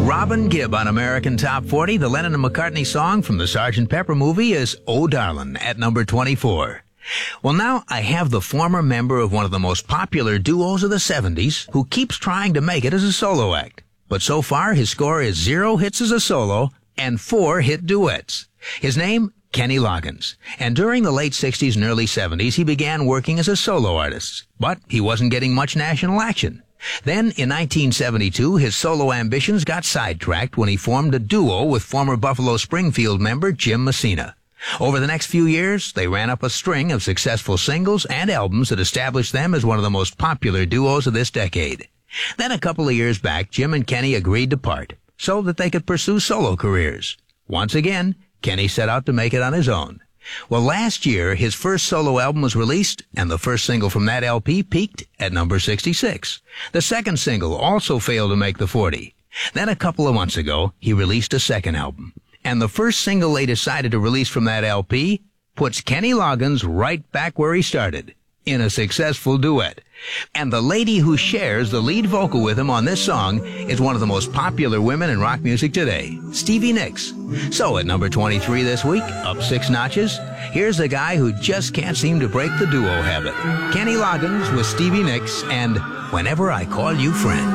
Robin Gibb on American Top 40. The Lennon and McCartney song from the Sgt. Pepper movie is Oh Darlin' at number 24. Well, now I have the former member of one of the most popular duos of the 70s who keeps trying to make it as a solo act. But so far, his score is 0 hits as a solo and 4 hit duets. His name, Kenny Loggins. And during the late 60s and early 70s, he began working as a solo artist. But he wasn't getting much national action. Then, in 1972, his solo ambitions got sidetracked when he formed a duo with former Buffalo Springfield member Jim Messina. Over the next few years, they ran up a string of successful singles and albums that established them as one of the most popular duos of this decade. Then a couple of years back, Jim and Kenny agreed to part so that they could pursue solo careers. Once again, Kenny set out to make it on his own. Well, last year, his first solo album was released, and the first single from that LP peaked at number 66. The second single also failed to make the 40. Then a couple of months ago, he released a second album. And the first single they decided to release from that LP puts Kenny Loggins right back where he started, in a successful duet. And the lady who shares the lead vocal with him on this song is one of the most popular women in rock music today, Stevie Nicks. So at number 23 this week, up 6 notches, here's a guy who just can't seem to break the duo habit. Kenny Loggins with Stevie Nicks and Whenever I Call You Friend.